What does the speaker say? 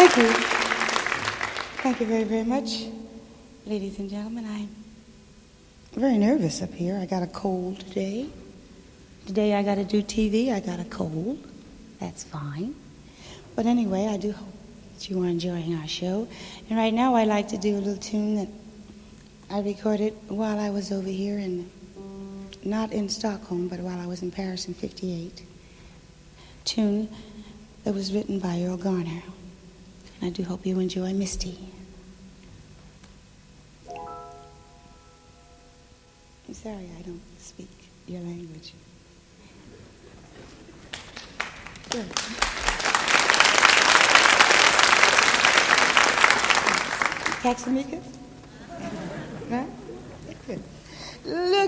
Thank you. Thank you very, very much. Ladies and gentlemen, I'm very nervous up here. I got a cold today. Today I got to do TV. I got a cold. That's fine. But anyway, I do hope that you are enjoying our show. And right now I'd like to do a little tune that I recorded while I was over here not in Stockholm, but while I was in Paris in '58. Tune that was written by Earl Garner. And I do hope you enjoy Misty. I'm sorry I don't speak your language. Good. Caxamicas? Huh? Good. Look.